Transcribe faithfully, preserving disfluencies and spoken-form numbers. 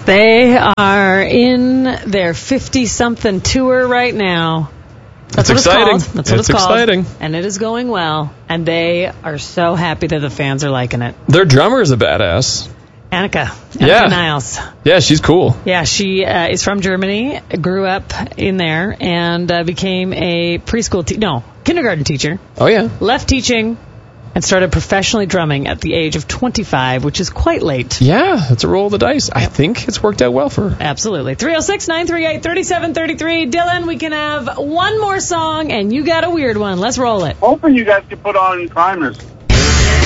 They are in their fifty-something tour right now. That's, That's what exciting. It's called. That's what it's, it's called. exciting. And it is going well. And they are so happy that the fans are liking it. Their drummer is a badass. Annika. Annika Yeah. Niles. Yeah, she's cool. Yeah, she uh, is from Germany, grew up in there, and uh, became a preschool te- no, kindergarten teacher. Oh, yeah. Left teaching and started professionally drumming at the age of twenty-five, which is quite late. Yeah, it's a roll of the dice. I think it's worked out well for her. Absolutely. three oh six, nine three eight, three seven three three. Dylan, we can have one more song, and you got a weird one. Let's roll it. Hoping you guys can put on Primers.